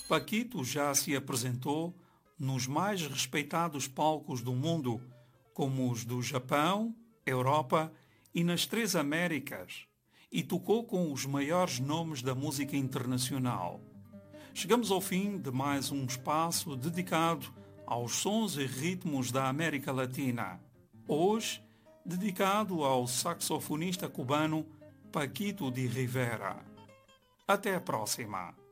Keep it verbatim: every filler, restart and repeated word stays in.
Paquito já se apresentou nos mais respeitados palcos do mundo, como os do Japão, Europa e nas três Américas, e tocou com os maiores nomes da música internacional. Chegamos ao fim de mais um espaço dedicado aos sons e ritmos da América Latina. Hoje, dedicado ao saxofonista cubano Paquito de Rivera. Até a próxima!